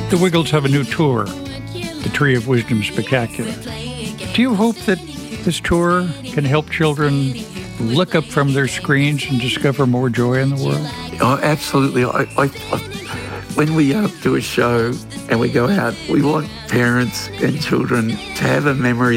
The Wiggles have a new tour, the Tree of Wisdom Spectacular. Do you hope that this tour can help children look up from their screens and discover more joy in the world? Oh, absolutely. When we do a show and we go out, we want parents and children to have a memory